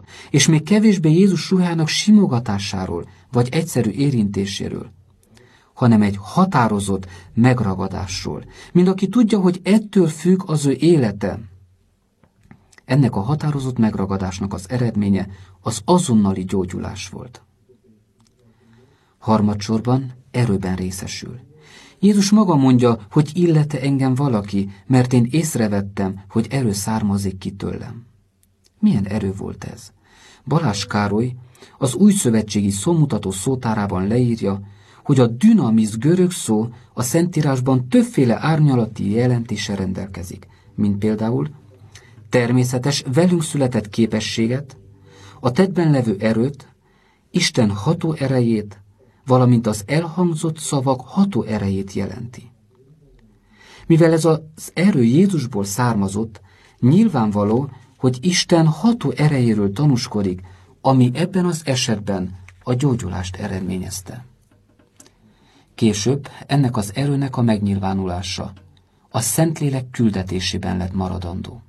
és még kevésbé Jézus ruhának simogatásáról, vagy egyszerű érintéséről, hanem egy határozott megragadásról, mint aki tudja, hogy ettől függ az ő élete. Ennek a határozott megragadásnak az eredménye az azonnali gyógyulás volt. Harmadsorban erőben részesül. Jézus maga mondja, hogy illete engem valaki, mert én észrevettem, hogy erő származik ki tőlem. Milyen erő volt ez? Balázs Károly az újszövetségi szómutató szótárában leírja, hogy a dünamis görög szó a Szentírásban többféle árnyalati jelentése rendelkezik, mint például természetes, velünk született képességet, a tettben levő erőt, Isten ható erejét, valamint az elhangzott szavak ható erejét jelenti. Mivel ez az erő Jézusból származott, nyilvánvaló, hogy Isten ható erejéről tanúskodik, ami ebben az esetben a gyógyulást eredményezte. Később ennek az erőnek a megnyilvánulása a Szentlélek küldetésében lett maradandó.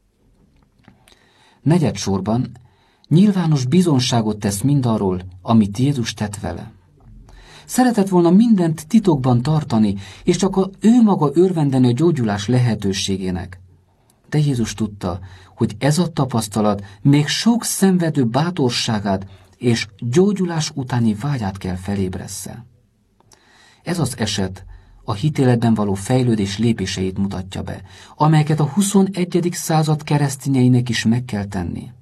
Negyedsorban nyilvános bizonságot tesz mindarról, amit Jézus tett vele. Szeretett volna mindent titokban tartani, és csak ő maga örvendeni a gyógyulás lehetőségének. De Jézus tudta, hogy ez a tapasztalat még sok szenvedő bátorságát és gyógyulás utáni vágyát kell felébressze. Ez az eset a hitéletben való fejlődés lépéseit mutatja be, amelyeket a 21. század keresztényeinek is meg kell tenni.